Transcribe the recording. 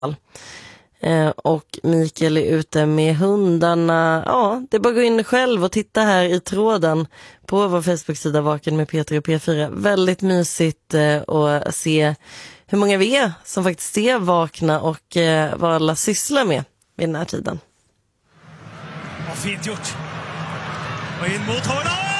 Och Mikael är ute med hundarna. Ja, det är bara att gå in själv och titta här i tråden på vår Facebook-sida Vaken med Peter och P4. Väldigt mysigt att se hur många vi är som faktiskt är vakna och vad alla sysslar med vid den här tiden. Ja, fint gjort. Och in mot hörna!